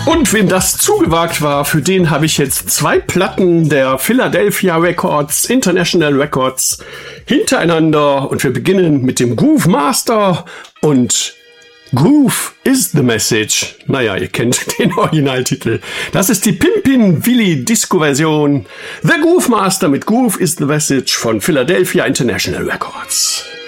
Und wem das zugewagt war, für den habe ich jetzt 2 Platten der Philadelphia Records, International Records, hintereinander. Und wir beginnen mit dem Groove Master und Groove is the Message. Naja, ihr kennt den Originaltitel. Das ist die Pimpin' Willi Disco-Version. The Groove Master mit Groove is the Message von Philadelphia International Records.